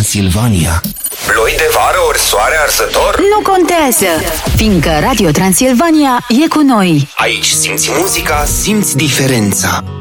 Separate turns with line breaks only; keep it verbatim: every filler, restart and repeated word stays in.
Transilvania.
Ploi de vară ori soare arsător?
Nu contează, fiindcă Radio Transilvania e cu noi.
Aici simți muzica, simți diferența.